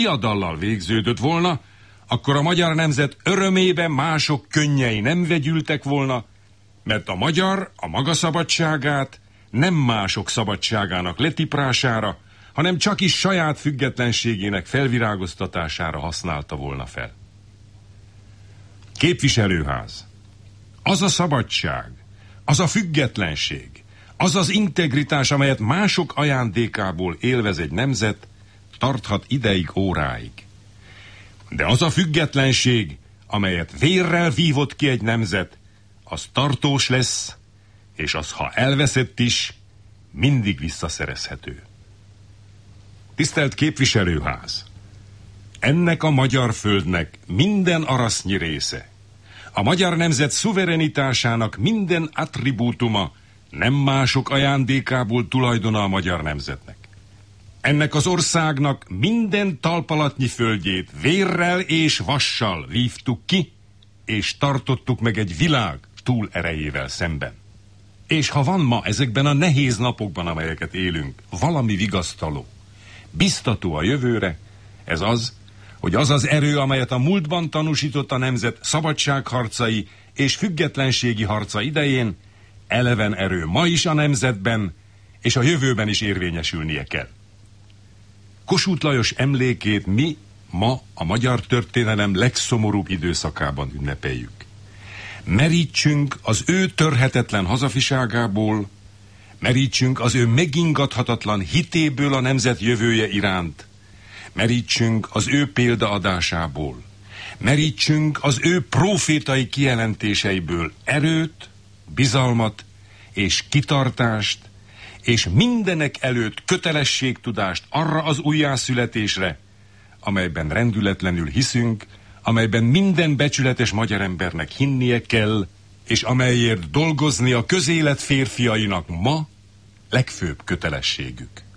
diadallal végződött volna, akkor a magyar nemzet örömébe mások könnyei nem vegyültek volna, mert a magyar a maga szabadságát nem mások szabadságának letiprására, hanem csak is saját függetlenségének felvirágoztatására használta volna fel. Képviselőház. Az a szabadság, az a függetlenség, az az integritás, amelyet mások ajándékából élvez egy nemzet, tarthat ideig, óráig. De az a függetlenség, amelyet vérrel vívott ki egy nemzet, az tartós lesz, és az, ha elveszett is, mindig visszaszerezhető. Tisztelt képviselőház! Ennek a magyar földnek minden arasznyi része, a magyar nemzet szuverenitásának minden attribútuma nem mások ajándékából tulajdona a magyar nemzetnek. Ennek az országnak minden talpalatnyi földjét vérrel és vassal vívtuk ki, és tartottuk meg egy világ túlerejével szemben. És ha van ma ezekben a nehéz napokban, amelyeket élünk, valami vigasztaló, biztató a jövőre, ez az, hogy az az erő, amelyet a múltban tanúsított a nemzet szabadságharcai és függetlenségi harca idején, eleven erő ma is a nemzetben, és a jövőben is érvényesülnie kell. Kossuth Lajos emlékét mi ma a magyar történelem legszomorúbb időszakában ünnepeljük. Merítsünk az ő törhetetlen hazafiságából, merítsünk az ő megingathatatlan hitéből a nemzet jövője iránt, merítsünk az ő példaadásából, merítsünk az ő prófétai kijelentéseiből erőt, bizalmat és kitartást, és mindenek előtt kötelességtudást arra az újjászületésre, amelyben rendületlenül hiszünk, amelyben minden becsületes magyar embernek hinnie kell, és amelyért dolgozni a közélet férfiainak ma legfőbb kötelességük.